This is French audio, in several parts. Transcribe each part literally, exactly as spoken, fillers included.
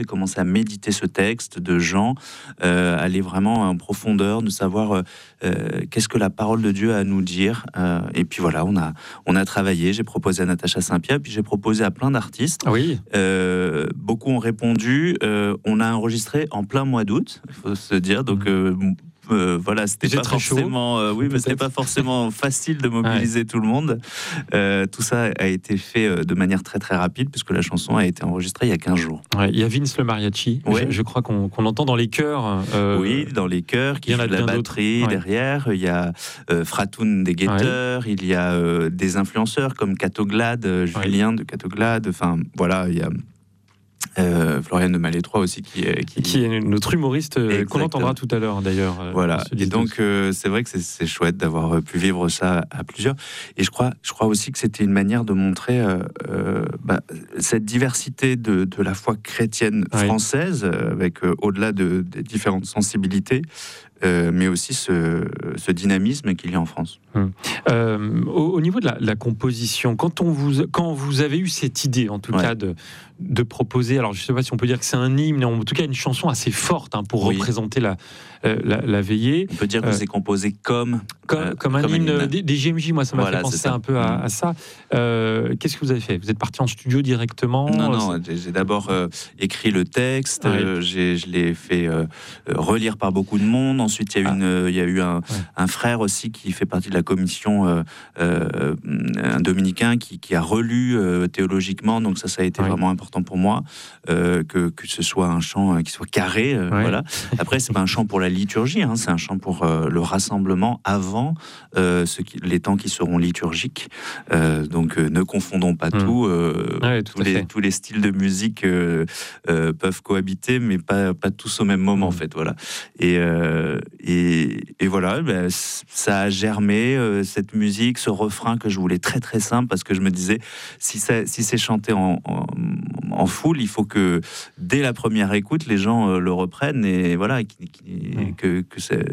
J'ai commencé à méditer ce texte de Jean, euh, aller vraiment en profondeur, de savoir euh, euh, qu'est-ce que la parole de Dieu a à nous dire. Euh, et puis voilà, on a, on a travaillé, j'ai proposé à Natacha Saint-Pierre, puis j'ai proposé à plein d'artistes. Oui. Euh, beaucoup ont répondu. Euh, on a enregistré en plein mois d'août, il faut se dire. Donc, euh, Euh, voilà, c'était pas forcément, euh, oui, mais c'était pas forcément facile de mobiliser ouais. tout le monde. Euh, tout ça a été fait euh, de manière très très rapide puisque la chanson a été enregistrée il y a quinze jours. Ouais, il y a Vince le mariachi, ouais. je, je crois qu'on, qu'on entend dans les chœurs. Euh, oui, dans les chœurs, qui joue de la batterie ouais. derrière. Il y a euh, Fratoun des guetteurs, ouais. il y a euh, des influenceurs comme Catoglade, euh, Julien ouais. de Catoglade. Enfin, voilà, il y a. Euh, Floriane de Malétroit aussi qui, qui... qui est notre humoriste euh, qu'on entendra tout à l'heure d'ailleurs. Euh, voilà. Et donc euh, c'est vrai que c'est, c'est chouette d'avoir pu vivre ça à plusieurs. Et je crois, je crois aussi que c'était une manière de montrer euh, euh, bah, cette diversité de, de la foi chrétienne française, oui. avec euh, au-delà de, des différentes sensibilités. Euh, mais aussi ce, ce dynamisme qu'il y a en France. Hum. Euh, au, au niveau de la, la composition, quand, on vous, quand vous avez eu cette idée, en tout ouais. cas, de, de proposer, alors je ne sais pas si on peut dire que c'est un hymne, mais en tout cas une chanson assez forte hein, pour oui. représenter la, euh, la, la veillée. On peut dire que euh, c'est composé comme... Comme, euh, comme un comme hymne, hymne. Des, des G M J, moi ça m'a voilà, fait penser un peu à, à ça. Euh, qu'est-ce que vous avez fait ? Vous êtes parti en studio directement ? Non, non, j'ai, j'ai d'abord euh, écrit le texte, ouais. euh, j'ai, je l'ai fait euh, relire par beaucoup de monde. Ensuite, il y a, ah. une, euh, il y a eu un, ouais. un frère aussi qui fait partie de la commission, euh, euh, un dominicain qui, qui a relu euh, théologiquement. Donc ça, ça a été ouais. vraiment important pour moi, euh, que, que ce soit un chant euh, qui soit carré. Euh, ouais. Voilà. Après, c'est pas un chant pour la liturgie, hein, c'est un chant pour euh, le rassemblement avant euh, ce qui, les temps qui seront liturgiques. Euh, donc euh, ne confondons pas mmh. tout. Euh, ouais, tout tous, les, tous les styles de musique euh, euh, peuvent cohabiter, mais pas, pas tous au même moment, mmh. en fait. Voilà. Et, euh, et, et voilà, ben, ça a germé, euh, cette musique, ce refrain que je voulais très très simple, parce que je me disais, si, ça, si c'est chanté en, en, en foule, il faut que dès la première écoute, les gens euh, le reprennent, et voilà, qui, qui, mmh. que, que, c'est,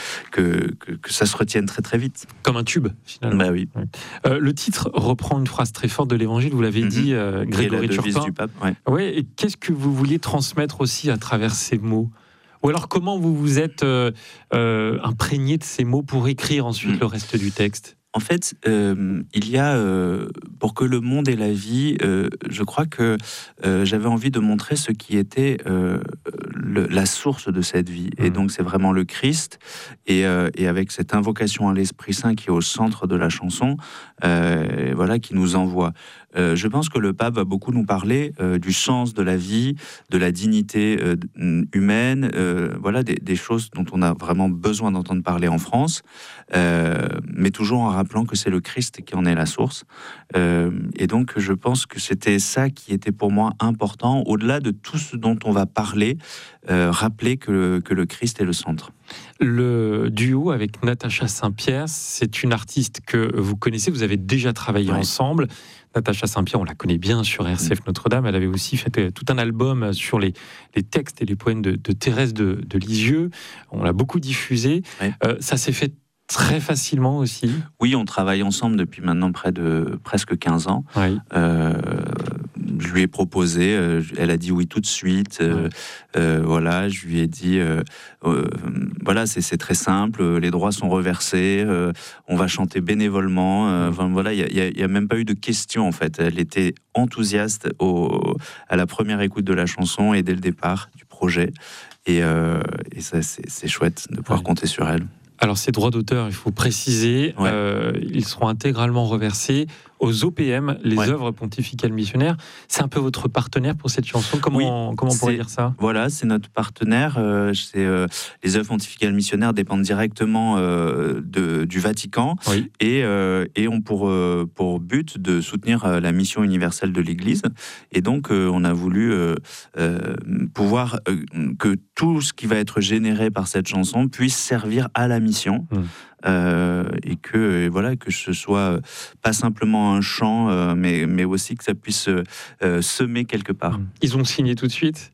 que, que, que ça se retienne très très vite. Comme un tube, finalement. Bah oui. Ouais. Euh, le titre reprend une phrase très forte de l'Évangile, vous l'avez mmh. dit, euh, Grégory Turpin. Du pape, ouais. Ouais, et qu'est-ce que vous vouliez transmettre aussi à travers ces mots ? Ou alors, comment vous vous êtes euh, euh, imprégné de ces mots pour écrire ensuite mmh. le reste du texte ? En fait, euh, il y a, euh, pour que le monde ait la vie, euh, je crois que euh, j'avais envie de montrer ce qui était euh, le, la source de cette vie. Mmh. Et donc, c'est vraiment le Christ. Et, euh, et avec cette invocation à l'Esprit Saint qui est au centre de la chanson, euh, voilà, qui nous envoie. Euh, je pense que le pape va beaucoup nous parler euh, du sens de la vie, de la dignité euh, humaine, euh, voilà, des, des choses dont on a vraiment besoin d'entendre parler en France, euh, mais toujours en rappelant que c'est le Christ qui en est la source. Euh, et donc, je pense que c'était ça qui était pour moi important, au-delà de tout ce dont on va parler, euh, rappeler que, que le Christ est le centre. Le duo avec Natacha Saint-Pierre, c'est une artiste que vous connaissez, vous avez déjà travaillé ouais. ensemble. Natacha Saint-Pierre, on la connaît bien sur R C F Notre-Dame. Elle avait aussi fait tout un album sur les, les textes et les poèmes de, de Thérèse de, de Lisieux. On l'a beaucoup diffusé. Ouais. Euh, ça s'est fait très facilement aussi. Oui, on travaille ensemble depuis maintenant près de presque quinze ans. Oui. Euh, je lui ai proposé, euh, elle a dit oui tout de suite. Euh, ouais. euh, voilà, je lui ai dit, euh, euh, voilà, c'est, c'est très simple, les droits sont reversés, euh, on va chanter bénévolement. Euh, enfin, voilà, il n'y a, a, a même pas eu de question en fait. Elle était enthousiaste au, à la première écoute de la chanson et dès le départ du projet. Et, euh, et ça, c'est, c'est chouette de pouvoir ouais. compter sur elle. Alors, ces droits d'auteur, il faut préciser, ouais. euh, ils seront intégralement reversés aux O P M, les ouais. œuvres pontificales missionnaires. C'est un peu votre partenaire pour cette chanson. Comment, oui, comment on pourrait dire ça ? Voilà, c'est notre partenaire. Euh, c'est, euh, les œuvres pontificales missionnaires dépendent directement euh, de, du Vatican oui. et, euh, et ont pour, euh, pour but de soutenir euh, la mission universelle de l'Église. Et donc, euh, on a voulu euh, euh, pouvoir euh, que tout ce qui va être généré par cette chanson puisse servir à la mission. Mmh. Euh, et que et voilà que ce soit pas simplement un chant, euh, mais mais aussi que ça puisse euh, semer quelque part. Ils ont signé tout de suite.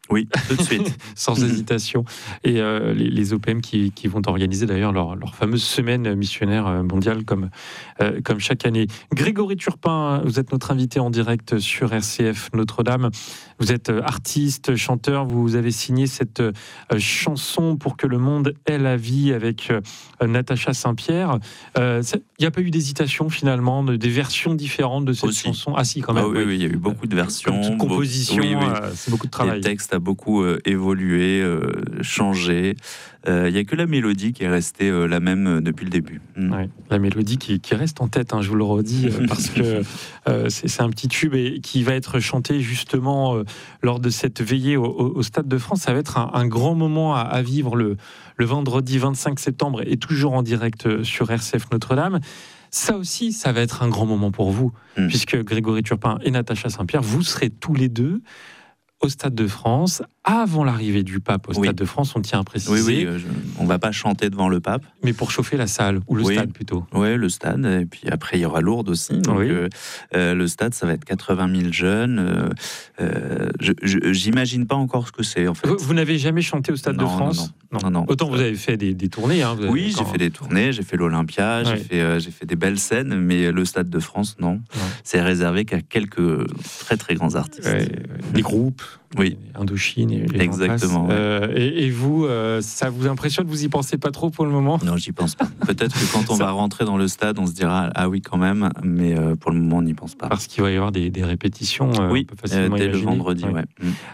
Oui, tout de suite. Sans hésitation. Et euh, les, les O P M qui, qui vont organiser d'ailleurs leur, leur fameuse semaine missionnaire mondiale comme, euh, comme chaque année. Grégory Turpin, vous êtes notre invité en direct sur R C F Notre-Dame. Vous êtes artiste, chanteur, vous avez signé cette euh, chanson Pour que le monde ait la vie avec euh, Natacha Saint-Pierre. Il euh, n'y a pas eu d'hésitation finalement, de, des versions différentes de cette Aussi. chanson? Ah si, quand même. Ah, oui, oui, il y a eu beaucoup de versions. Comme toute composition, beaucoup, oui, oui. Euh, c'est beaucoup de travail. Le texte a beaucoup euh, évolué, euh, changé. Il euh, n'y a que la mélodie qui est restée euh, la même euh, depuis le début. Mm. Ouais, la mélodie qui, qui reste en tête, hein, je vous le redis, euh, parce que euh, c'est, c'est un petit tube et qui va être chanté justement euh, lors de cette veillée au, au, au Stade de France. Ça va être un, un grand moment à, à vivre le, le vendredi vingt-cinq septembre et toujours en direct sur R C F Notre-Dame. Ça aussi, ça va être un grand moment pour vous, mm. puisque Grégory Turpin et Natacha Saint-Pierre, vous serez tous les deux au Stade de France, avant l'arrivée du pape au Stade oui. de France, on tient à préciser. Oui, oui, euh, je, on ne va pas chanter devant le pape. Mais pour chauffer la salle, ou le oui. stade plutôt. Oui, le stade, et puis après il y aura Lourdes aussi. Donc, oui. euh, euh, le stade, ça va être quatre-vingt mille jeunes. Euh, euh, je, je, j'imagine pas encore ce que c'est, en fait. Vous, vous n'avez jamais chanté au Stade non, de France? non, non. non. non, non. Autant vous avez fait des, des tournées. Hein, vous oui, j'ai fait des tournées, j'ai fait l'Olympia, ouais. j'ai, fait, euh, j'ai fait des belles scènes, mais le Stade de France, non. Ouais. C'est réservé qu'à quelques très très grands artistes. Ouais, des groupes. Oui. Indochine et les Exactement. Ouais. Euh, et, et vous, euh, ça vous impressionne? Vous y pensez pas trop pour le moment? Non, j'y pense pas. Peut-être que quand on ça... va rentrer dans le stade, on se dira ah oui quand même, mais euh, pour le moment, on n'y pense pas. Parce qu'il va y avoir des, des répétitions. Euh, oui, on peut facilement euh, dès imaginer. le vendredi. Ouais. Ouais.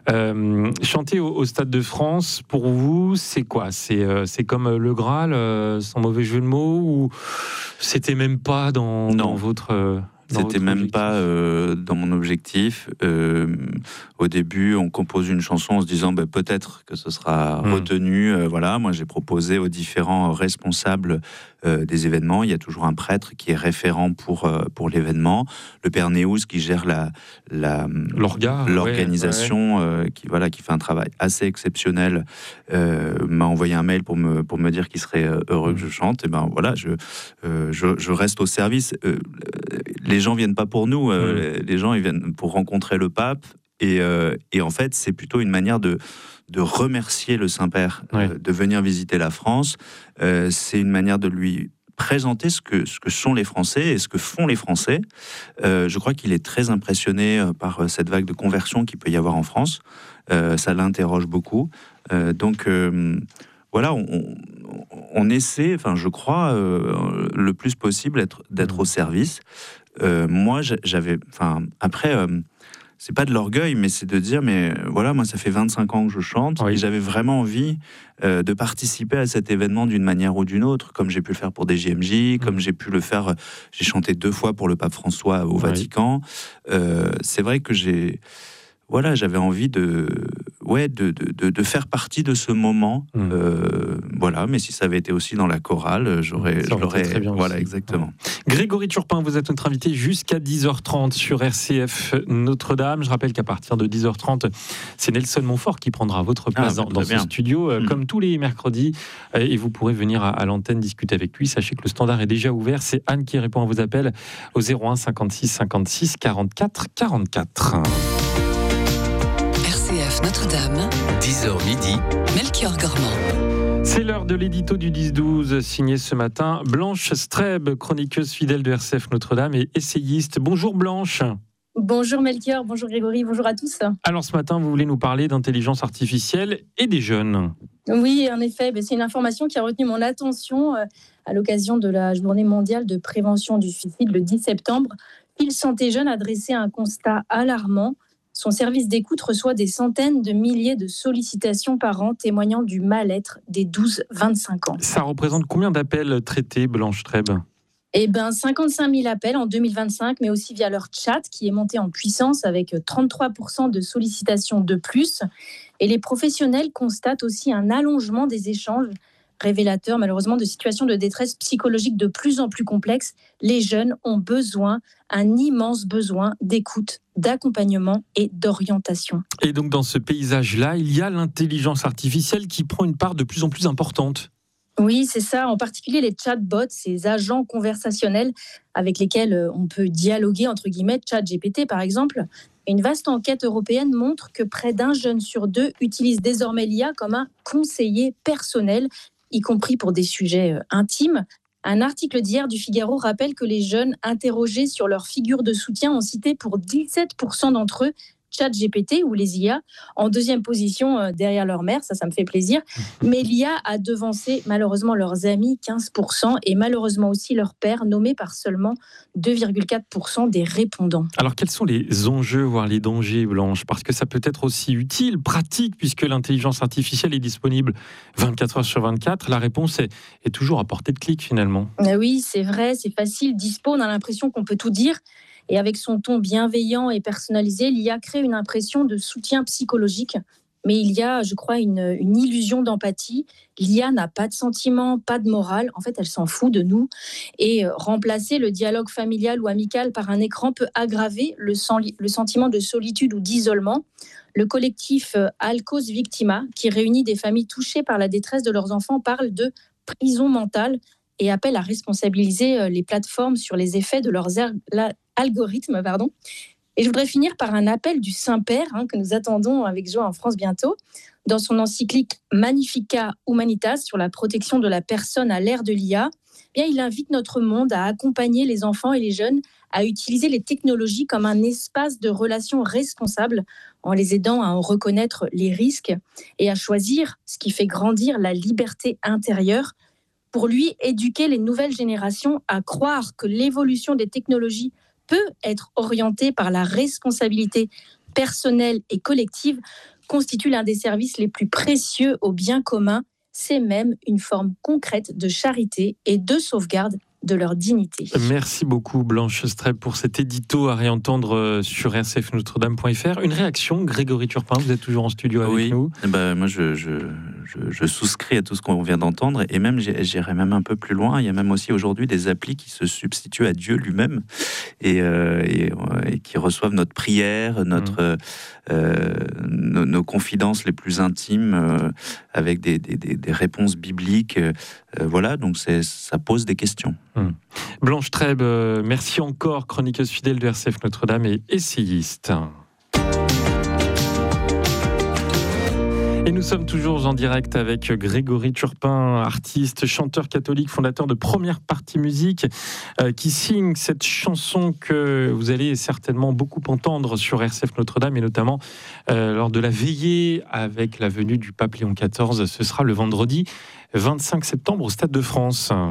Euh, chanter au, au Stade de France, pour vous, c'est quoi? C'est, euh, c'est comme le Graal, euh, sans mauvais jeu de mots, ou c'était même pas dans, dans votre euh... C'était même objectif. pas euh, dans mon objectif. Euh, au début, on compose une chanson en se disant bah, peut-être que ce sera mmh. retenu. Euh, voilà, moi j'ai proposé aux différents responsables euh, des événements. Il y a toujours un prêtre qui est référent pour euh, pour l'événement. Le père Néouz qui gère la, la L'orga, l'organisation, ouais, ouais. Euh, qui voilà qui fait un travail assez exceptionnel. Euh, m'a envoyé un mail pour me pour me dire qu'il serait heureux mmh. que je chante. Et ben voilà, je euh, je, je reste au service. Euh, les Les gens viennent pas pour nous, euh, mmh. les gens ils viennent pour rencontrer le pape et, euh, et en fait c'est plutôt une manière de, de remercier le Saint-Père, oui. euh, de venir visiter la France. Euh, c'est une manière de lui présenter ce que, ce que sont les Français et ce que font les Français. Euh, je crois qu'il est très impressionné par cette vague de conversion qu'il peut y avoir en France. Euh, ça l'interroge beaucoup. Euh, donc euh, voilà, on, on, on essaie, enfin je crois, euh, le plus possible être, d'être mmh. au service. Euh, moi, j'avais, enfin, après, euh, c'est pas de l'orgueil, mais c'est de dire, mais voilà, moi, ça fait vingt-cinq ans que je chante, oui. et j'avais vraiment envie euh, de participer à cet événement d'une manière ou d'une autre, comme j'ai pu le faire pour des J M J, mmh. comme j'ai pu le faire, j'ai chanté deux fois pour le pape François au oui. Vatican. Euh, c'est vrai que j'ai, voilà, j'avais envie de, ouais, de, de, de faire partie de ce moment. Mmh. Euh, voilà, mais si ça avait été aussi dans la chorale, j'aurais, ça je l'aurais. Très bien voilà, aussi. exactement. Ouais. Grégory Turpin, vous êtes notre invité jusqu'à dix heures trente sur R C F Notre-Dame. Je rappelle qu'à partir de dix heures trente, c'est Nelson Montfort qui prendra votre place ah, dans, dans ce studio, euh, mmh. comme tous les mercredis, euh, et vous pourrez venir à, à l'antenne discuter avec lui. Sachez que le standard est déjà ouvert. C'est Anne qui répond à vos appels au zéro un cinquante-six cinquante-six quarante-quatre quarante-quatre. R C F Notre-Dame, dix heures midi, Melchior Gormand. C'est l'heure de l'édito du dix douze, signé ce matin Blanche Streb, chroniqueuse fidèle de R C F Notre-Dame et essayiste. Bonjour Blanche. Bonjour Melchior, bonjour Grégory, bonjour à tous. Alors ce matin, vous voulez nous parler d'intelligence artificielle et des jeunes. Oui, en effet, c'est une information qui a retenu mon attention à l'occasion de la Journée mondiale de prévention du suicide le dix septembre. Pile Santé Jeunes a dressé un constat alarmant. Son service d'écoute reçoit des centaines de milliers de sollicitations par an témoignant du mal-être des douze vingt-cinq ans. Ça représente combien d'appels traités, Blanche Streb ? Eh bien, cinquante-cinq mille appels en deux mille vingt-cinq, mais aussi via leur chat qui est monté en puissance avec trente-trois pour cent de sollicitations de plus. Et les professionnels constatent aussi un allongement des échanges, révélateur malheureusement de situations de détresse psychologique de plus en plus complexes. Les jeunes ont besoin, un immense besoin d'écoute, d'accompagnement et d'orientation. Et donc dans ce paysage-là, il y a l'intelligence artificielle qui prend une part de plus en plus importante. Oui, c'est ça, en particulier les chatbots, ces agents conversationnels avec lesquels on peut dialoguer, entre guillemets, ChatGPT par exemple. Une vaste enquête européenne montre que près d'un jeune sur deux utilise désormais l'I A comme un conseiller personnel, y compris pour des sujets intimes. Un article d'hier du Figaro rappelle que les jeunes interrogés sur leur figure de soutien ont cité pour dix-sept pour cent d'entre eux ChatGPT ou les I A en deuxième position euh, derrière leur mère, ça, ça me fait plaisir. Mais l'I A a devancé malheureusement leurs amis, quinze pour cent, et malheureusement aussi leur père, nommé par seulement deux virgule quatre pour cent des répondants. Alors quels sont les enjeux, voire les dangers, Blanche ? Parce que ça peut être aussi utile, pratique, puisque l'intelligence artificielle est disponible vingt-quatre heures sur vingt-quatre. La réponse est, est toujours à portée de clic finalement. Oui, c'est vrai, c'est facile, dispo, on a l'impression qu'on peut tout dire. Et avec son ton bienveillant et personnalisé, l'I A crée une impression de soutien psychologique. Mais il y a, je crois, une, une illusion d'empathie. L'I A n'a pas de sentiment, pas de morale. En fait, elle s'en fout de nous. Et remplacer le dialogue familial ou amical par un écran peut aggraver le, sen- le sentiment de solitude ou d'isolement. Le collectif Alcos Victima, qui réunit des familles touchées par la détresse de leurs enfants, parle de prison mentale et appelle à responsabiliser les plateformes sur les effets de leurs er- la- algorithmes. Pardon. Et je voudrais finir par un appel du Saint-Père, hein, que nous attendons avec joie en France bientôt. Dans son encyclique Magnificat Humanitas sur la protection de la personne à l'ère de l'I A, eh bien, il invite notre monde à accompagner les enfants et les jeunes à utiliser les technologies comme un espace de relations responsables, en les aidant à en reconnaître les risques et à choisir ce qui fait grandir la liberté intérieure. Pour lui, éduquer les nouvelles générations à croire que l'évolution des technologies peut être orientée par la responsabilité personnelle et collective constitue l'un des services les plus précieux au bien commun. C'est même une forme concrète de charité et de sauvegarde de leur dignité. Merci beaucoup Blanche Streb pour cet édito à réentendre sur r c f notre dame point f r. Une réaction, Grégory Turpin, vous êtes toujours en studio avec oui, nous. Ben, moi je, je, je, je souscris à tout ce qu'on vient d'entendre et même j'irai même un peu plus loin. Il y a même aussi aujourd'hui des applis qui se substituent à Dieu lui-même et, euh, et, et qui reçoivent notre prière, notre, mmh. euh, nos, nos confidences les plus intimes euh, avec des, des, des, des réponses bibliques. Euh, voilà, donc c'est, ça pose des questions. Mmh. Blanche Streb, euh, merci encore, chroniqueuse fidèle de R C F Notre-Dame et essayiste. Et nous sommes toujours en direct avec Grégory Turpin, artiste, chanteur catholique, fondateur de Première Partie Musique, euh, qui signe cette chanson que vous allez certainement beaucoup entendre sur R C F Notre-Dame, et notamment euh, lors de la veillée avec la venue du pape Léon quatorze. Ce sera le vendredi vingt-cinq septembre au Stade de France.